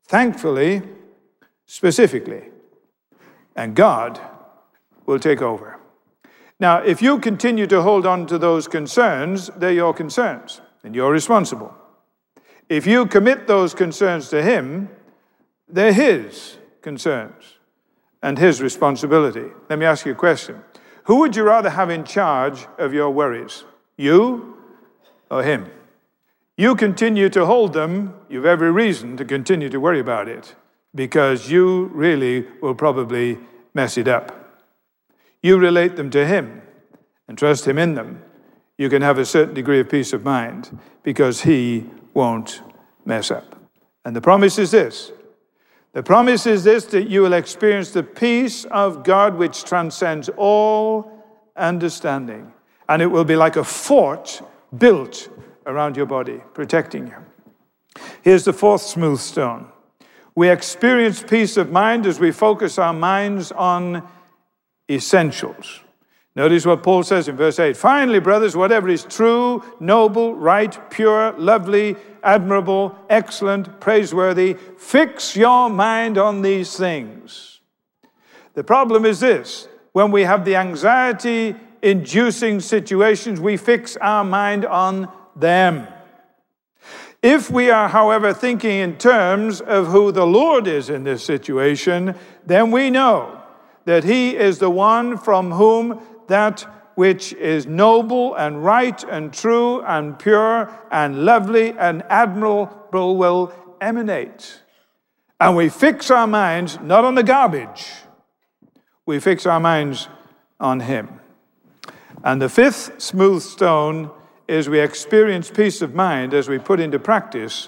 thankfully, specifically, and God will take over. Now, if you continue to hold on to those concerns, they're your concerns, and you're responsible. If you commit those concerns to him, they're his concerns and his responsibility. Let me ask you a question. Who would you rather have in charge of your worries? You or him? You continue to hold them, you've every reason to continue to worry about it, because you really will probably mess it up. You relate them to him and trust him in them. You can have a certain degree of peace of mind because he won't mess up. And the promise is this. The promise is this, that you will experience the peace of God which transcends all understanding. And it will be like a fort built around your body, protecting you. Here's the fourth smooth stone. We experience peace of mind as we focus our minds on essentials. Notice what Paul says in verse 8. Finally, brothers, whatever is true, noble, right, pure, lovely, admirable, excellent, praiseworthy, fix your mind on these things. The problem is this. When we have the anxiety-inducing situations, we fix our mind on them. If we are, however, thinking in terms of who the Lord is in this situation, then we know that he is the one from whom that which is noble and right and true and pure and lovely and admirable will emanate. And we fix our minds not on the garbage. We fix our minds on him. And the fifth smooth stone is we experience peace of mind as we put into practice